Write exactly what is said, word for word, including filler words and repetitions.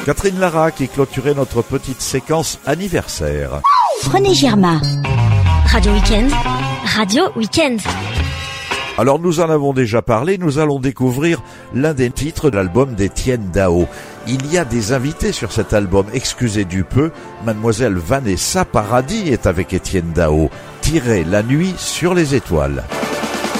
Catherine Lara qui clôturait notre petite séquence anniversaire. René Girma. Radio Week-end. Radio Week-end. Alors nous en avons déjà parlé, nous allons découvrir l'un des titres de l'album d'Étienne Dao. Il y a des invités sur cet album, excusez du peu, mademoiselle Vanessa Paradis est avec Étienne Dao. Tirer la nuit sur les étoiles.